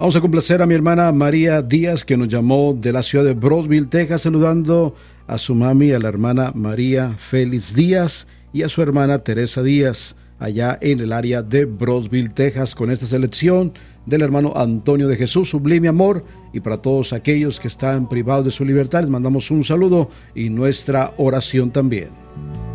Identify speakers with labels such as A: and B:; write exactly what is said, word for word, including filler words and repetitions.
A: Vamos a complacer a mi hermana María Díaz, que nos llamó de la ciudad de Brownsville, Texas, saludando a su mami, a la hermana María Félix Díaz, y a su hermana Teresa Díaz, allá en el área de Brownsville, Texas, con esta selección del hermano Antonio de Jesús, Sublime Amor. Y para todos aquellos que están privados de su libertad, les mandamos un saludo y nuestra oración también.